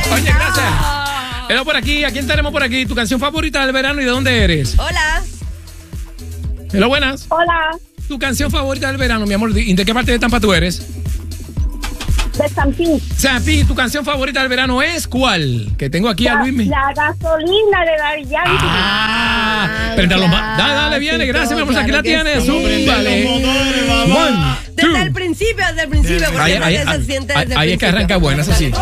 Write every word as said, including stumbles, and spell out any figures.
Oye, gracias. Hello por aquí. ¿A quién tenemos por aquí? ¿Tu canción favorita del verano y de dónde eres? Hola. Hello, buenas. Hola, ¿Tu canción favorita del verano, mi amor? ¿Y de qué parte de Tampa tú eres? de Stampín. Sampi, ¿tu canción favorita del verano es cuál? Que tengo aquí a La, Luismi. la gasolina de Daddy Yankee. Ah, prenda los ma- Dale, dale, viene. Gracias, mi amor. Aquí la claro que tienes. sí. Zúmbale. One, two. Desde el principio, desde el principio, porque Ahí, ahí, siempre se ahí, siente ahí, desde el ahí es que principio. arranca buena, eso sí.